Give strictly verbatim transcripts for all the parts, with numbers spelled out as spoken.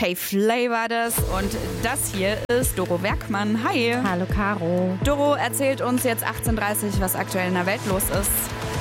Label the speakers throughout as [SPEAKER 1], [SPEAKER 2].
[SPEAKER 1] K-Flay war das und das hier ist Doro Werkmann. Hi.
[SPEAKER 2] Hallo Caro.
[SPEAKER 1] Doro erzählt uns jetzt achtzehn Uhr dreißig, was aktuell in der Welt los ist.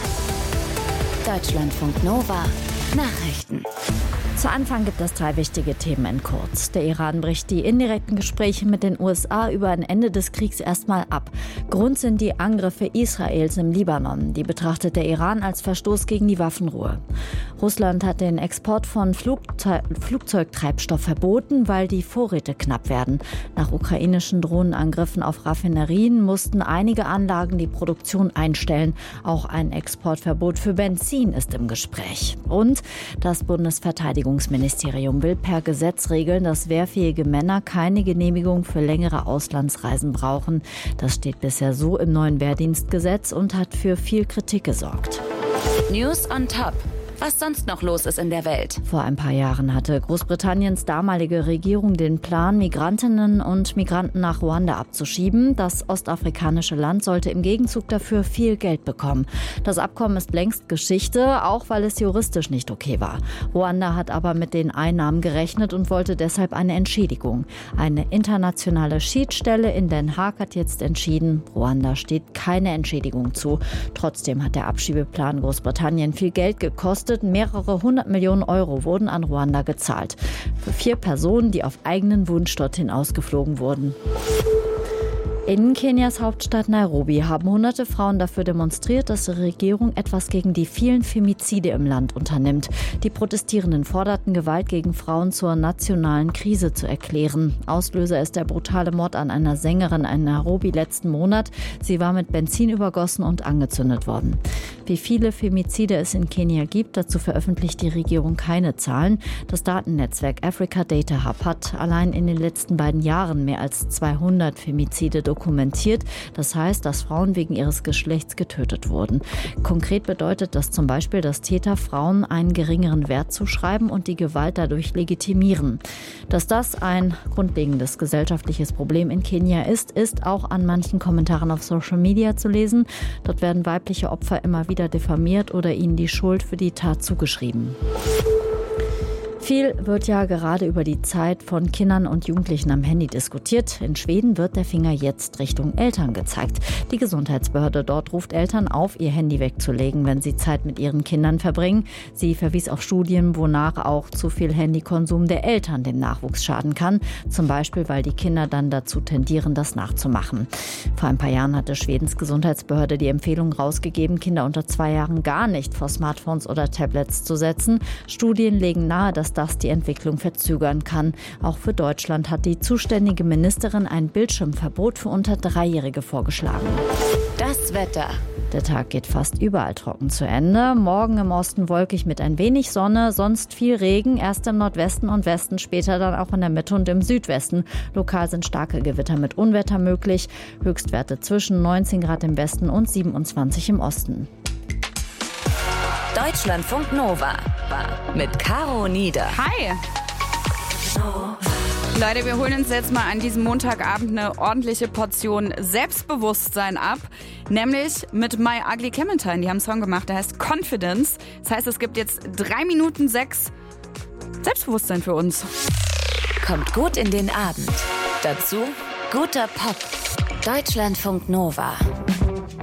[SPEAKER 3] Deutschlandfunk Nova Nachrichten.
[SPEAKER 2] Zu Anfang gibt es drei wichtige Themen in kurz. Der Iran bricht die indirekten Gespräche mit den U S A über ein Ende des Kriegs erstmal ab. Grund sind die Angriffe Israels im Libanon. Die betrachtet der Iran als Verstoß gegen die Waffenruhe. Russland hat den Export von Flugze- Flugzeugtreibstoff verboten, weil die Vorräte knapp werden. Nach ukrainischen Drohnenangriffen auf Raffinerien mussten einige Anlagen die Produktion einstellen. Auch ein Exportverbot für Benzin ist im Gespräch. Und das Bundesverteidigungsministerium Bundesministerium will per Gesetz regeln, dass wehrfähige Männer keine Genehmigung für längere Auslandsreisen brauchen. Das steht bisher so im neuen Wehrdienstgesetz und hat für viel Kritik gesorgt.
[SPEAKER 3] News on Top. Was sonst noch los ist in der Welt.
[SPEAKER 2] Vor ein paar Jahren hatte Großbritanniens damalige Regierung den Plan, Migrantinnen und Migranten nach Ruanda abzuschieben. Das ostafrikanische Land sollte im Gegenzug dafür viel Geld bekommen. Das Abkommen ist längst Geschichte, auch weil es juristisch nicht okay war. Ruanda hat aber mit den Einnahmen gerechnet und wollte deshalb eine Entschädigung. Eine internationale Schiedsstelle in Den Haag hat jetzt entschieden, Ruanda steht keine Entschädigung zu. Trotzdem hat der Abschiebeplan Großbritannien viel Geld gekostet. Mehrere hundert Millionen Euro wurden an Ruanda gezahlt. Für vier Personen, die auf eigenen Wunsch dorthin ausgeflogen wurden. In Kenias Hauptstadt Nairobi haben hunderte Frauen dafür demonstriert, dass die Regierung etwas gegen die vielen Femizide im Land unternimmt. Die Protestierenden forderten, Gewalt gegen Frauen zur nationalen Krise zu erklären. Auslöser ist der brutale Mord an einer Sängerin in Nairobi letzten Monat. Sie war mit Benzin übergossen und angezündet worden. Wie viele Femizide es in Kenia gibt, dazu veröffentlicht die Regierung keine Zahlen. Das Datennetzwerk Africa Data Hub hat allein in den letzten beiden Jahren mehr als zweihundert Femizide dokumentiert. Das heißt, dass Frauen wegen ihres Geschlechts getötet wurden. Konkret bedeutet das zum Beispiel, dass Täter Frauen einen geringeren Wert zuschreiben und die Gewalt dadurch legitimieren. Dass das ein grundlegendes gesellschaftliches Problem in Kenia ist, ist auch an manchen Kommentaren auf Social Media zu lesen. Dort werden weibliche Opfer immer wieder diffamiert oder ihnen die Schuld für die Tat zugeschrieben. Viel wird ja gerade über die Zeit von Kindern und Jugendlichen am Handy diskutiert. In Schweden wird der Finger jetzt Richtung Eltern gezeigt. Die Gesundheitsbehörde dort ruft Eltern auf, ihr Handy wegzulegen, wenn sie Zeit mit ihren Kindern verbringen. Sie verwies auf Studien, wonach auch zu viel Handykonsum der Eltern dem Nachwuchs schaden kann. Zum Beispiel, weil die Kinder dann dazu tendieren, das nachzumachen. Vor ein paar Jahren hatte Schwedens Gesundheitsbehörde die Empfehlung rausgegeben, Kinder unter zwei Jahren gar nicht vor Smartphones oder Tablets zu setzen. Studien legen nahe, dass das die Entwicklung verzögern kann. Auch für Deutschland hat die zuständige Ministerin ein Bildschirmverbot für unter Dreijährige vorgeschlagen.
[SPEAKER 3] Das Wetter.
[SPEAKER 2] Der Tag geht fast überall trocken zu Ende. Morgen im Osten wolkig mit ein wenig Sonne, sonst viel Regen. Erst im Nordwesten und Westen, später dann auch in der Mitte und im Südwesten. Lokal sind starke Gewitter mit Unwetter möglich. Höchstwerte zwischen neunzehn Grad im Westen und siebenundzwanzig im Osten.
[SPEAKER 3] Deutschlandfunk Nova mit Caro Nieder.
[SPEAKER 1] Hi. Leute, wir holen uns jetzt mal an diesem Montagabend eine ordentliche Portion Selbstbewusstsein ab. Nämlich mit My Ugly Clementine. Die haben einen Song gemacht, der heißt Confidence. Das heißt, es gibt jetzt drei Minuten sechs Selbstbewusstsein für uns.
[SPEAKER 3] Kommt gut in den Abend. Dazu guter Pop. Deutschlandfunk Nova.